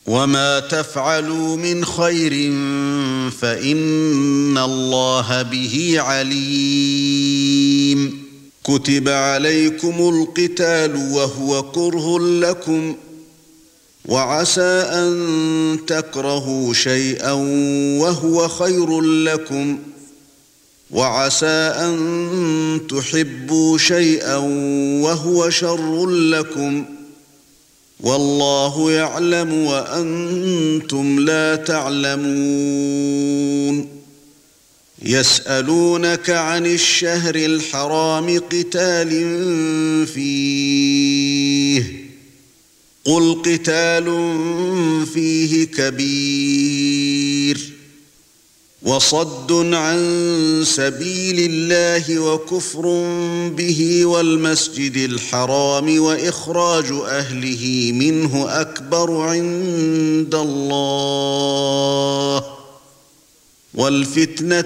وما تفعلوا من خير فإن الله به عليم. كتب عليكم القتال وهو كره لكم وعسى أن تكرهوا شيئا وهو خير لكم وعسى أن تحبوا شيئا وهو شر لكم والله يعلم وأنتم لا تعلمون. يسألونك عن الشهر الحرام قتال فيه قل قتال فيه كبير وصد عن سبيل الله وكفر به والمسجد الحرام وإخراج أهله منه أكبر عند الله والفتنة